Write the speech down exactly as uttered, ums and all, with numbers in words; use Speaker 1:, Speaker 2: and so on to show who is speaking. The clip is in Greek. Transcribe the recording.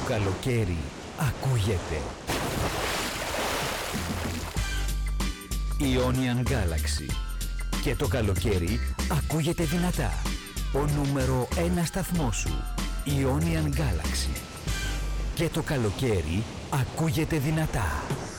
Speaker 1: καλοκαίρι ακούγεται. Ionian Galaxy. Και το καλοκαίρι ακούγεται δυνατά. Ο νούμερο ένα σταθμός σου. Ionian Galaxy. Και το καλοκαίρι ακούγεται δυνατά.